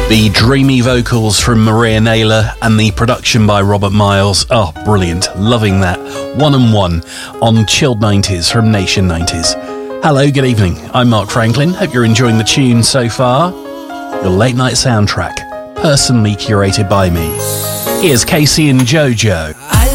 The dreamy vocals from Maria Naylor and the production by Robert Miles. Oh, brilliant. Loving that. 1 and 1 on Chilled 90s from Nation 90s. Hello, good evening. I'm Mark Franklin. Hope you're enjoying the tune so far. Your late night soundtrack, personally curated by me. Here's Casey and JoJo. I